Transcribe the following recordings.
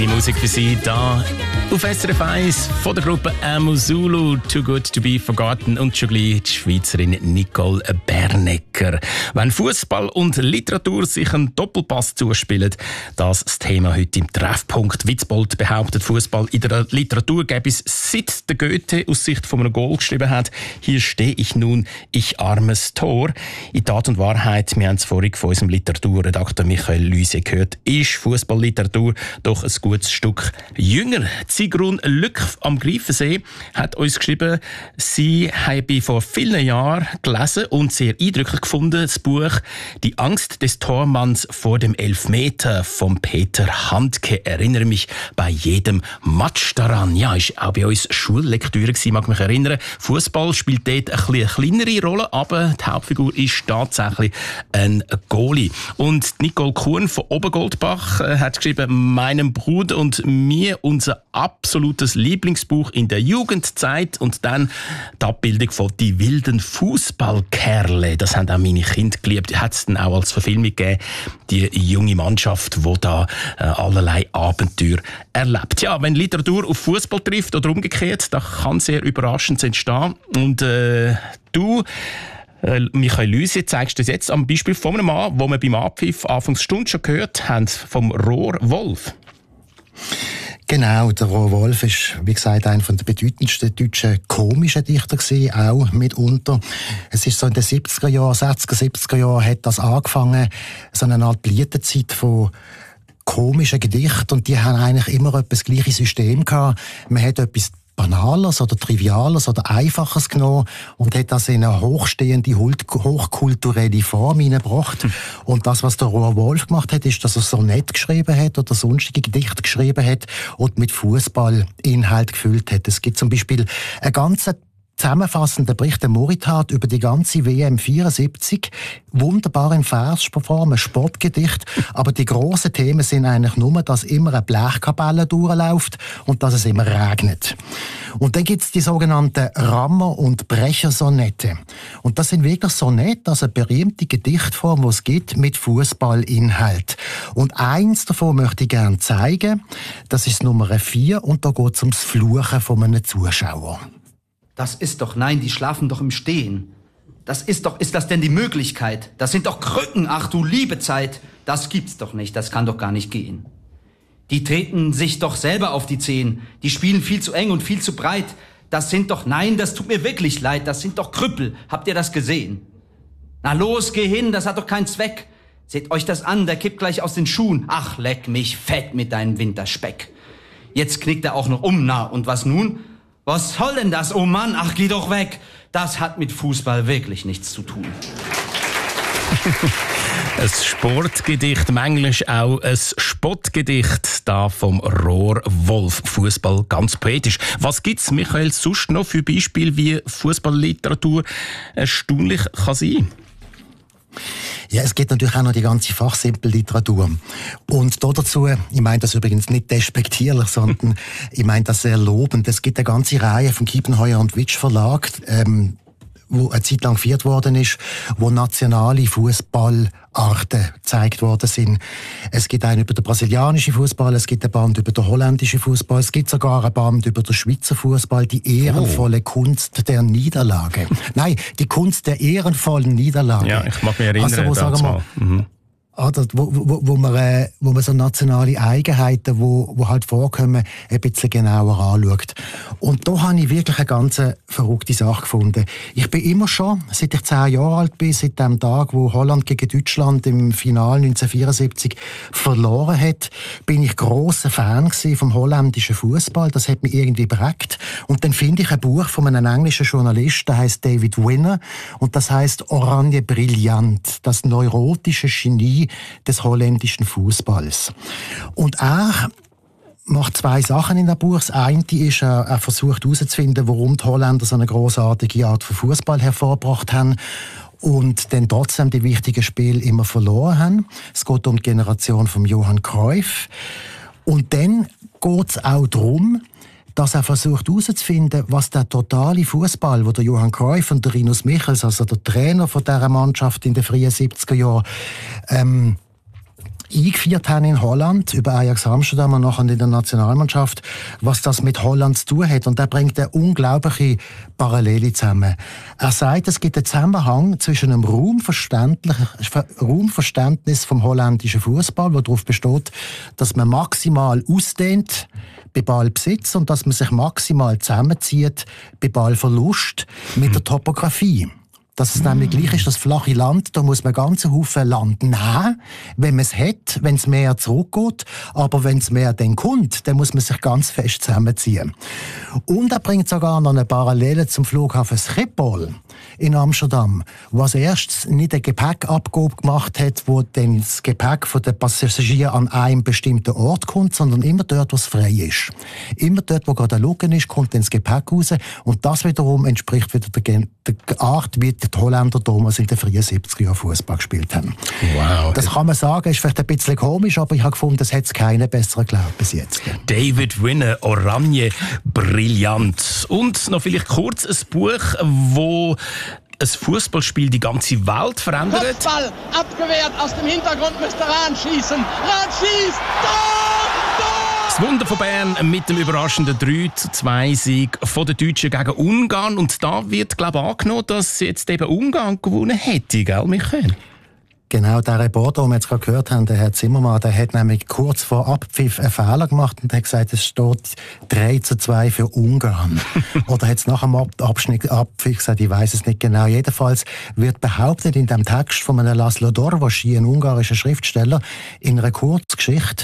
Die Musik für Sie da auf SRF 1 von der Gruppe Amuzulu, Too Good to Be Forgotten und schon gleich die Schweizerin Nicole Bernecker. Wenn Fußball und Literatur sich einen Doppelpass zuspielen, das ist das Thema heute im Treffpunkt. Witzbold behauptet, Fußball in der Literatur gäbe es, seit der Goethe aus Sicht von einem Goal geschrieben hat. Hier stehe ich nun, ich armes Tor. In Tat und Wahrheit, wir haben es vorhin von unserem Literaturredakteur Michael Lüse gehört, ist Fußballliteratur doch ein gutes Stück jünger. Sigrun Lück am Greifensee hat uns geschrieben, sie habe vor vielen Jahren gelesen und sehr eindrücklich gefunden, das Buch «Die Angst des Tormanns vor dem Elfmeter» von Peter Handke. Erinnere mich bei jedem Match daran. Ja, ist auch bei uns Schullektüre gewesen, mag mich erinnern. Fußball spielt dort eine kleinere Rolle, aber die Hauptfigur ist tatsächlich ein Goalie. Und Nicole Kuhn von Obergoldbach hat geschrieben, meinem Bruder und mir unser absolutes Lieblingsbuch in der Jugendzeit und dann die Abbildung von «Die wilden Fußballkerle». Das haben auch meine Kinder geliebt. Hat es dann auch als Verfilmung gegeben, die junge Mannschaft, die da allerlei Abenteuer erlebt. Ja, wenn Literatur auf Fußball trifft oder umgekehrt, da kann sehr überraschend entstehen. Und du, Michael Lüse, zeigst du jetzt am Beispiel von einem Mann, wo wir beim Abpfiff Anfangsstunde schon gehört haben, vom Rohrwolf. Genau, der Rohrwolf ist, wie gesagt, einer der bedeutendsten deutschen komischen Dichter gewesen, auch mitunter. Es ist so in den 60er Jahren, 60er, 70er Jahren hat das angefangen, so eine Art Blütezeit von komischen Gedichten, und die haben eigentlich immer etwas gleiches System gehabt. Man hat etwas Banales oder Triviales oder Einfaches genommen und hat das in eine hochstehende, hochkulturelle Form hineingebracht. Und das, was der Rohrwolf gemacht hat, ist, dass er Sonett geschrieben hat oder sonstige Gedichte geschrieben hat und mit Fußballinhalt gefüllt hat. Es gibt zum Beispiel eine ganze zusammenfassender Bericht der Moritat über die ganze WM 74. Wunderbar in Versform, ein Sportgedicht. Aber die grossen Themen sind eigentlich nur, dass immer eine Blechkapelle durchläuft und dass es immer regnet. Und dann gibt's die sogenannten Rammer- und Brechersonette. Und das sind wirklich Sonette, also eine berühmte Gedichtform, die es gibt, mit Fußballinhalt. Und eins davon möchte ich gerne zeigen. Das ist Nummer 4 und da geht es ums Fluchen von einem Zuschauer. Das ist doch, nein, die schlafen doch im Stehen. Das ist das denn die Möglichkeit? Das sind doch Krücken, ach du liebe Zeit. Das gibt's doch nicht, das kann doch gar nicht gehen. Die treten sich doch selber auf die Zehen. Die spielen viel zu eng und viel zu breit. Das sind doch, nein, das tut mir wirklich leid, das sind doch Krüppel. Habt ihr das gesehen? Na los, geh hin, das hat doch keinen Zweck. Seht euch das an, der kippt gleich aus den Schuhen. Ach, leck mich fett mit deinem Winterspeck. Jetzt knickt er auch noch um, na, und was nun? Was soll denn das, oh Mann, ach, geh doch weg. Das hat mit Fußball wirklich nichts zu tun. Ein Sportgedicht, manchmal auch ein Spottgedicht, da vom Rohrwolf. Fußball ganz poetisch. Was gibt's, Michael, sonst noch für Beispiele, wie Fußballliteratur erstaunlich kann sein? Ja, es gibt natürlich auch noch die ganze Fachsimpelliteratur. Und dazu, ich meine das übrigens nicht despektierlich, sondern ich meine das sehr lobend. Es gibt eine ganze Reihe vom Kiepenheuer und Witsch Verlag, wo eine Zeit lang geführt worden ist, wo nationale Fußballarten gezeigt worden sind. Es gibt einen über den brasilianischen Fußball, es gibt ein Band über den holländischen Fußball, es gibt sogar ein Band über den Schweizer Fußball, die ehrenvolle Kunst der Niederlage. Nein, die Kunst der ehrenvollen Niederlage. Ja, ich mag mich erinnern. Also, sagen wir, wo man so nationale Eigenheiten, wo halt vorkommen, ein bisschen genauer anschaut. Und da habe ich wirklich eine ganz verrückte Sache gefunden. Ich bin immer schon, seit ich 10 Jahre alt bin, seit dem Tag, wo Holland gegen Deutschland im Finale 1974 verloren hat, bin ich grosser Fan vom holländischen Fußball. Das hat mich irgendwie geprägt. Und dann finde ich ein Buch von einem englischen Journalist, der heißt David Winner, und das heißt Oranje Brillant, das neurotische Genie des holländischen Fußballs. Und er macht 2 Sachen in dem Buch. Das eine ist, er versucht herauszufinden, warum die Holländer so eine grossartige Art von Fußball hervorgebracht haben und dann trotzdem die wichtigen Spiele immer verloren haben. Es geht um die Generation von Johan Cruyff. Und dann geht es auch darum, dass er versucht herauszufinden, was der totale Fußball, wo der Johann Cruyff und der Rinus Michels, also der Trainer von dieser Mannschaft in den frühen 70er Jahren, eingeführt haben in Holland, über Ajax Amsterdam und nachher in der Nationalmannschaft, was das mit Holland zu tun hat. Und er bringt eine unglaubliche Parallele zusammen. Er sagt, es gibt einen Zusammenhang zwischen einem Raumverständnis vom holländischen Fußball, das darauf besteht, dass man maximal ausdehnt bei Ballbesitz und dass man sich maximal zusammenzieht bei Ballverlust mit der Topografie. Dass es nämlich gleich ist, das flache Land, da muss man ganz Haufen Land nehmen, wenn man es hat, wenn es mehr zurückgeht. Aber wenn es mehr dann kommt, dann muss man sich ganz fest zusammenziehen. Und er bringt sogar noch eine Parallele zum Flughafen Schiphol in Amsterdam, wo als erstes nicht eine Gepäckabgabe gemacht hat, wo dann das Gepäck von den Passagieren an einem bestimmten Ort kommt, sondern immer dort, wo es frei ist. Immer dort, wo gerade ein Lücken ist, kommt dann das Gepäck raus. Und das wiederum entspricht wieder der Art, wie die Holländer damals in den frühen 70er Jahren Fußball gespielt haben. Wow. Das kann man sagen, ist vielleicht ein bisschen komisch, aber ich habe gefunden, das hat es keinen besseren geglaubt bis jetzt. David Winner, Oranje, brillant. Und noch vielleicht kurz ein Buch, wo ein Fußballspiel die ganze Welt verändert. Kopfball abgewehrt, aus dem Hintergrund müsste Rahn schießen. Rahn schießt! Tor! Das Wunder von Bern mit dem überraschenden 3-2-Sieg von den Deutschen gegen Ungarn. Und da wird, glaube ich, angenommen, dass jetzt eben Ungarn gewonnen hätte, gell, Michael? Genau, der Reporter, den wir jetzt gerade gehört haben, der Herr Zimmermann, der hat nämlich kurz vor Abpfiff einen Fehler gemacht und hat gesagt, es steht 3-2 für Ungarn. Oder hat es nach dem Abpfiff gesagt, ich weiss es nicht genau. Jedenfalls wird behauptet in dem Text von einem Laszlo Dorvoschi, ein ungarischer Schriftsteller, in einer Kurzgeschichte,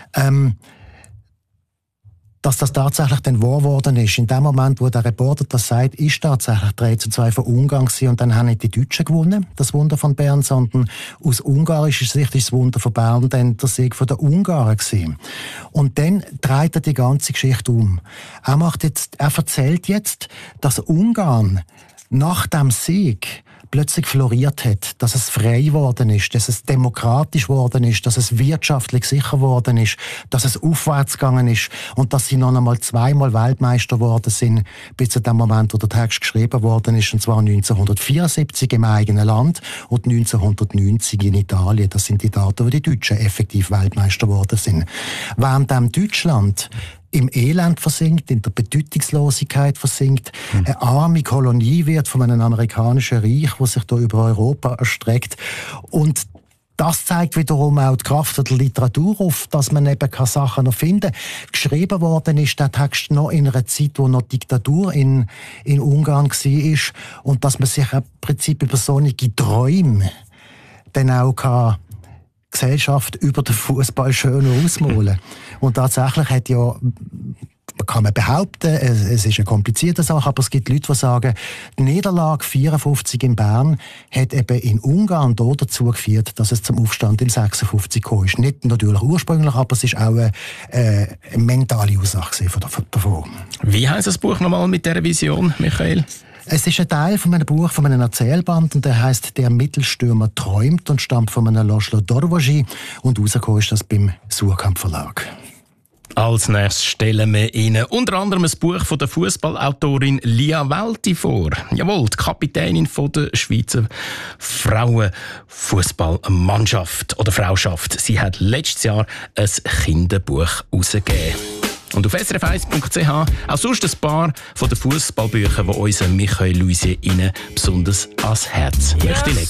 dass das tatsächlich dann wahr geworden ist. In dem Moment, wo der Reporter das sagt, ist tatsächlich 3-2 für Ungarn gewesen. Und dann haben nicht die Deutschen gewonnen, das Wunder von Bern, sondern aus ungarischer Sicht ist das Wunder von Bern dann der Sieg von den Ungarn gewesen. Und dann dreht er die ganze Geschichte um. Er erzählt jetzt, dass Ungarn nach dem Sieg plötzlich floriert hat, dass es frei geworden ist, dass es demokratisch geworden ist, dass es wirtschaftlich sicher geworden ist, dass es aufwärts gegangen ist und dass sie noch einmal zweimal Weltmeister geworden sind, bis zu dem Moment, wo der Text geschrieben worden ist, und zwar 1974 im eigenen Land und 1990 in Italien. Das sind die Daten, wo die Deutschen effektiv Weltmeister geworden sind. Während Deutschland im Elend versinkt, in der Bedeutungslosigkeit versinkt, eine arme Kolonie wird von einem amerikanischen Reich, das sich da über Europa erstreckt. Und das zeigt wiederum auch die Kraft der Literatur auf, dass man eben keine Sachen noch finden. Geschrieben worden ist der Text noch in einer Zeit, wo noch Diktatur in Ungarn war und dass man sich im Prinzip über solche Träume dann auch Gesellschaft über den Fußball schön ausmalen. Und tatsächlich hat ja, kann man behaupten, es ist eine komplizierte Sache, aber es gibt Leute, die sagen, die Niederlage 54 in Bern hat eben in Ungarn dazu geführt, dass es zum Aufstand im 56 gekommen ist. Nicht natürlich ursprünglich, aber es ist auch eine mentale Ursache davon. Wie heisst das Buch nochmal mit dieser Vision, Michael? Es ist ein Teil von einem Buch, von einem Erzählband, und der heisst «Der Mittelstürmer träumt» und stammt von einem Laszlo Dorvoschi, und rausgekommen ist das beim Surkamp Verlag. Als nächstes stellen wir Ihnen unter anderem ein Buch von der Fußballautorin Lia Welti vor. Jawohl, die Kapitänin von der Schweizer Frauenfußballmannschaft oder Frauschaft. Sie hat letztes Jahr ein Kinderbuch herausgegeben. Und auf srf1.ch auch sonst ein paar von den Fußballbüchern, die unser Michael Luisier Ihnen besonders ans Herz möchte legen.